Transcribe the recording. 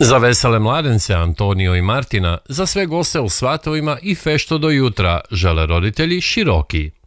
Za vesele mladence Antonio i Martina, za sve goste u svatovima i fešto do jutra žele roditelji Široki.